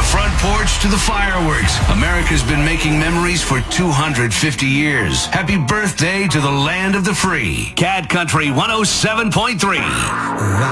front porch to the fireworks, America's been making memories for 250 years. Happy birthday to the land of the free. Cat Country 107.3.